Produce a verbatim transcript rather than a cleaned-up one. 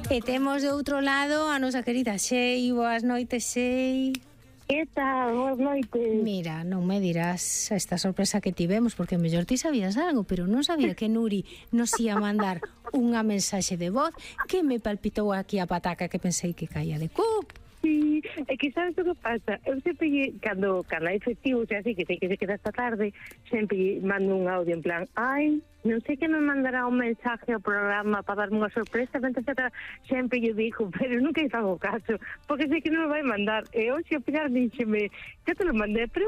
E temos de outro lado a nosa querida Xei. Boas noites, Xei. Que tal? Boas noites. Mira, non me dirás esta sorpresa que tivemos, porque mellor ti sabías algo, pero non sabía que Nuri nos ia mandar unha mensaxe de voz que me palpitou aquí a pataca que pensei que caía de cu. Sí, é que sabes o que pasa? Eu sempre, cando, cando hai festivos e así, que sei que se queda esta tarde, sempre mando un audio en plan, ai, non sei que me mandará un mensaje ao programa para darme unha sorpresa, etcétera. Sempre yo digo, pero nunca lle fago caso, porque sei que non me vai mandar. E hoxe ao final díxeme, que te lo mandé, pero